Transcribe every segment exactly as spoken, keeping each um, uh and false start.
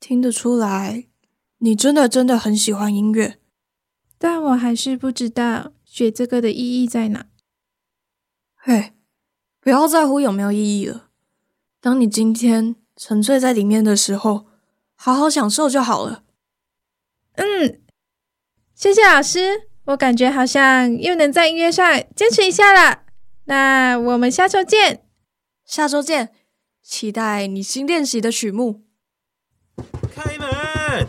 听得出来，你真的真的很喜欢音乐。 但我还是不知道学这个的意义在哪。 嘿，不要在乎有没有意义了。当你今天沉醉在里面的时候，好好享受就好了。 嗯，谢谢老师，我感觉好像又能在音乐上坚持一下了。那我们下周见。 下周见，期待你新练习的曲目。 开门！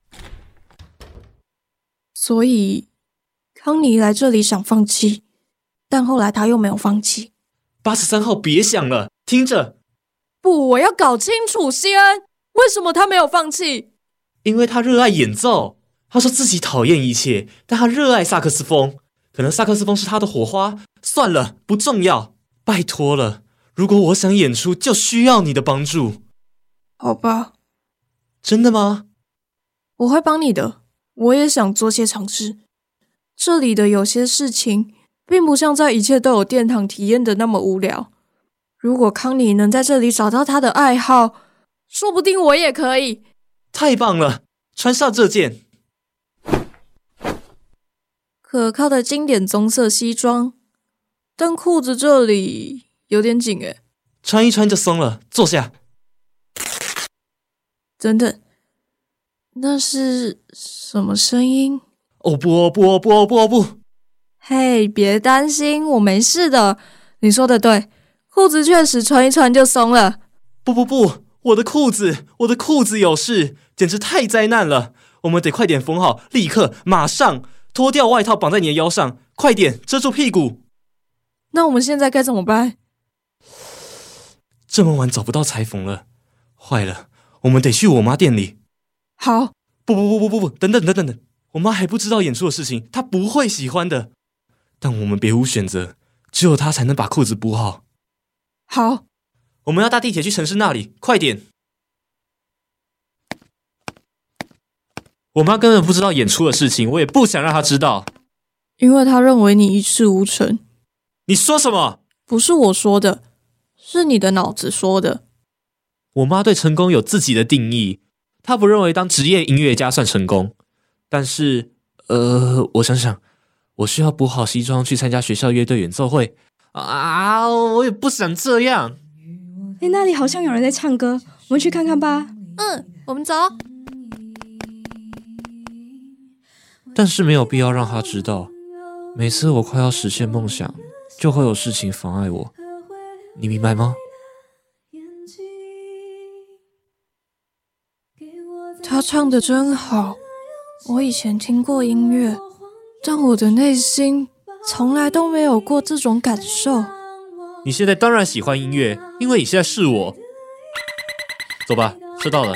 所以，康妮来这里想放弃，但后来他又没有放弃。 八十三号别想了，听着。 不，我要搞清楚西恩，为什么他没有放弃？ 因为他热爱演奏。他说自己讨厌一切，但他热爱萨克斯风。可能萨克斯风是他的火花。算了，不重要。拜托了，如果我想演出，就需要你的帮助。 好吧。 真的吗？ 我会帮你的。我也想做些尝试。这里的有些事情，并不像在一切都有殿堂体验的那么无聊。如果康妮能在这里找到他的爱好，说不定我也可以。 太棒了，穿上这件可靠的经典棕色西装，但裤子这里有点紧诶。 穿一穿就松了，坐下。 等等，那是什么声音？ 哦不哦不哦不哦不哦不！ 嘿，别担心，我没事的。你说的对，裤子确实穿一穿就松了。 不不不，我的裤子，我的裤子有事，简直太灾难了！我们得快点缝好，立刻，马上脱掉外套绑在你的腰上，快点遮住屁股。 那我们现在该怎么办？ 这么晚找不到裁缝了，坏了，我们得去我妈店里。 好。 不不不不不不，等等等等等，我妈还不知道演出的事情，她不会喜欢的。但我们别无选择，只有她才能把裤子补好。 好， 我们要搭地铁去城市那里，快点！我妈根本不知道演出的事情，我也不想让她知道， 因为她认为你一事无成。 你说什么？ 不是我说的，是你的脑子说的。 我妈对成功有自己的定义，她不认为当职业音乐家算成功。但是，呃，我想想，我需要补好西装去参加学校乐队演奏会啊！我也不想这样。 诶，那里好像有人在唱歌，我们去看看吧。 嗯，我们走。 但是没有必要让她知道，每次我快要实现梦想，就会有事情妨碍我。你明白吗？ 他唱得真好，我以前听过音乐，但我的内心从来都没有过这种感受。 你现在当然喜欢音乐，因为你现在是我。走吧，车到了。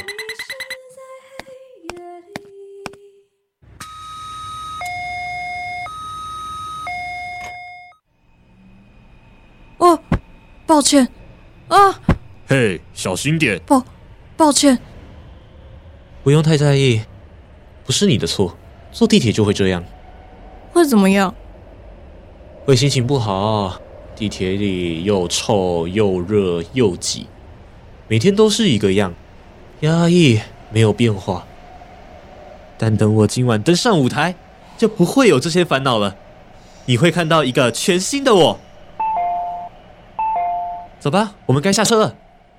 哦，抱歉。啊！ 嘿，小心点。 抱，抱歉。 不用太在意，不是你的错，坐地铁就会这样。 会怎么样？ 会心情不好，地铁里又臭又热又挤，每天都是一个样，压抑，没有变化。但等我今晚登上舞台，就不会有这些烦恼了。你会看到一个全新的我。走吧，我们该下车了。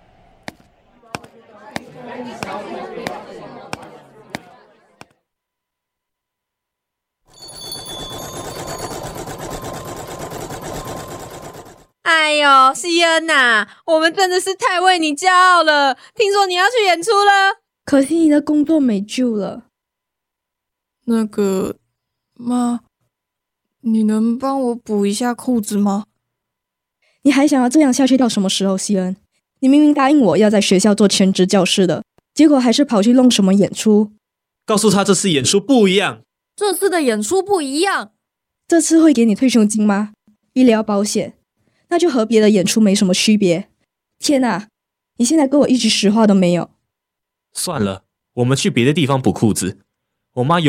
哎呦，西恩呐，我们真的是太为你骄傲了！听说你要去演出了， 可惜你的工作没救了。 那个，妈，你能帮我补一下裤子吗？ 你还想要这样下去到什么时候，西恩？你明明答应我要在学校做全职教师的，结果还是跑去弄什么演出。 告诉他这次演出不一样。 这次的演出不一样。 这次会给你退休金吗？医疗保险？那就和别的演出没什么区别。天哪，你现在跟我一句实话都没有。 算了，我们去别的地方补裤子。我妈有